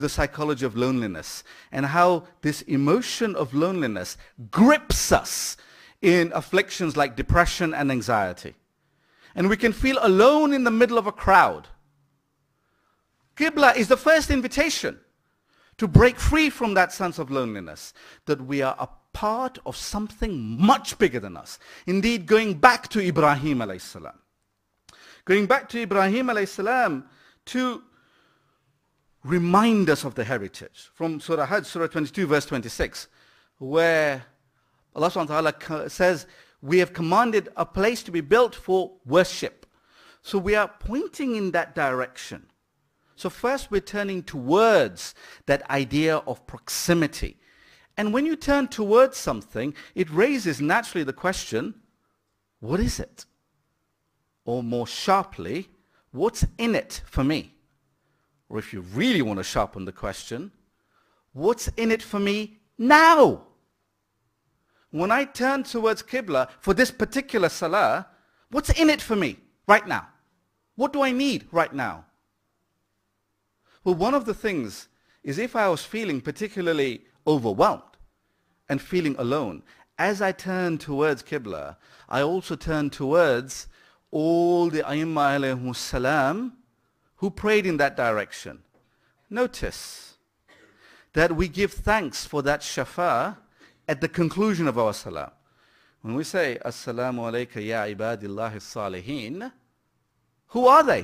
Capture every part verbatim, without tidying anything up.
the psychology of loneliness and how this emotion of loneliness grips us in afflictions like depression and anxiety. And we can feel alone in the middle of a crowd. Qibla is the first invitation to break free from that sense of loneliness, that we are a part of something much bigger than us. Indeed, going back to Ibrahim alayhi salam. Going back to Ibrahim alayhi salam to remind us of the heritage. From Surah Hajj, Surah twenty-two, verse twenty-six, where Allah subhanahu wa ta'ala says, we have commanded a place to be built for worship. So we are pointing in that direction. So first we're turning towards that idea of proximity. And when you turn towards something, it raises naturally the question, what is it? Or more sharply, what's in it for me? Or if you really want to sharpen the question, what's in it for me now? When I turn towards Qibla for this particular salah, what's in it for me right now? What do I need right now? Well, one of the things is if I was feeling particularly overwhelmed and feeling alone, as I turn towards Qibla, I also turn towards all the A'immah alayhimus salam who prayed in that direction. Notice that we give thanks for that shafa at the conclusion of our salah. When we say, Assalamu alayka ya ibadillahi salihin, who are they?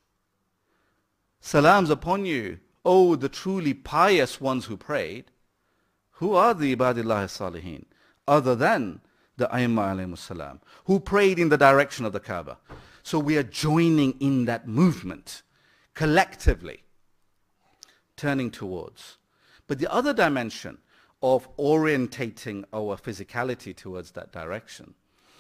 Salams upon you, O the truly pious ones who prayed. Who are the ibadillahi salihin? Other than the A'immah alayhimus salam, who prayed in the direction of the Kaaba. So we are joining in that movement, collectively, turning towards. But the other dimension of orientating our physicality towards that direction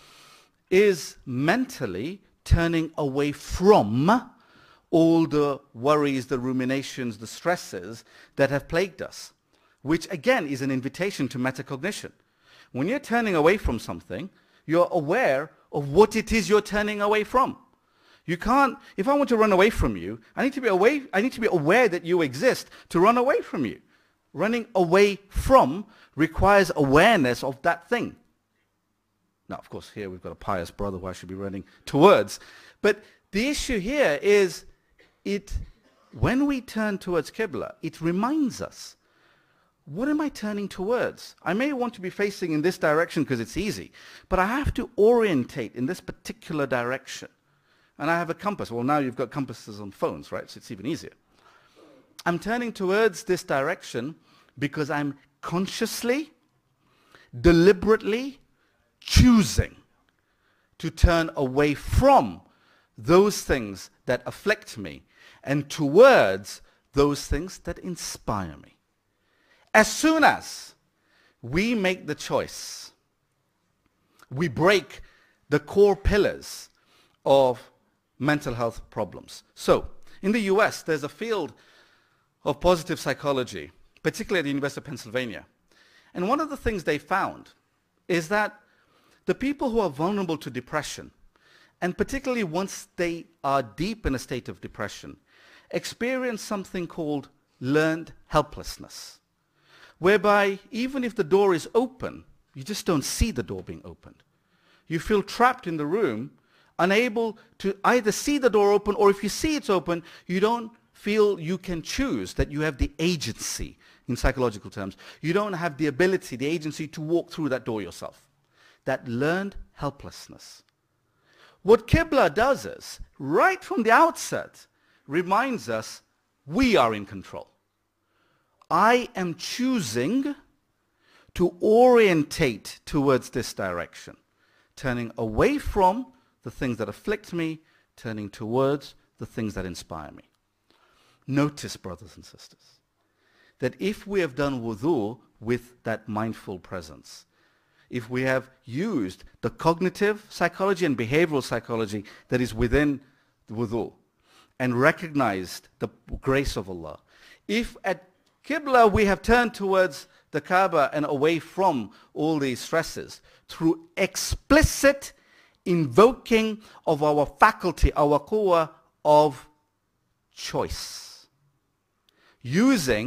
is mentally turning away from all the worries, the ruminations, the stresses that have plagued us, which again is an invitation to metacognition. When you're turning away from something, you're aware of what it is you're turning away from. You can't, if I want to run away from you, I need to be away, I need to be aware that you exist to run away from you. Running away from requires awareness of that thing. Now, of course, here we've got a pious brother who I should be running towards. But the issue here is, it, when we turn towards Qibla, it reminds us, what am I turning towards? I may want to be facing in this direction because it's easy, but I have to orientate in this particular direction. And I have a compass. Well, now you've got compasses on phones, right? So it's even easier. I'm turning towards this direction because I'm consciously, deliberately choosing to turn away from those things that afflict me and towards those things that inspire me. As soon as we make the choice, we break the core pillars of mental health problems. So, in the U S, there's a field of positive psychology, particularly at the University of Pennsylvania. And one of the things they found is that the people who are vulnerable to depression, and particularly once they are deep in a state of depression, experience something called learned helplessness, whereby even if the door is open, you just don't see the door being opened. You feel trapped in the room, unable to either see the door open, or if you see it's open, you don't feel you can choose, that you have the agency, in psychological terms. You don't have the ability, the agency to walk through that door yourself. That learned helplessness. What Qibla does is, right from the outset, reminds us we are in control. I am choosing to orientate towards this direction, turning away from the things that afflict me, turning towards the things that inspire me. Notice, brothers and sisters, that if we have done wudu with that mindful presence, if we have used the cognitive psychology and behavioral psychology that is within the wudu and recognized the grace of Allah, if at Qibla we have turned towards the Kaaba and away from all these stresses through explicit invoking of our faculty, our quwwah of choice, using